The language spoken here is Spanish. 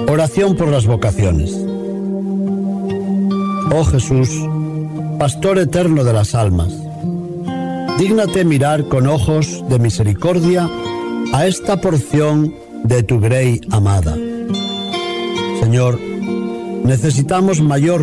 Oración por las vocaciones. Oh Jesús, Pastor eterno de las almas, dígnate mirar con ojos de misericordia a esta porción de tu grey amada. Señor, necesitamos mayor